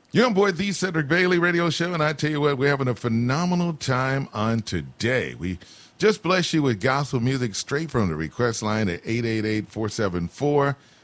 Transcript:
You're on board the Cedric Bailey Radio Show, and I tell you what, we're having a phenomenal time on today. We just bless you with gospel music straight from the request line at 888-474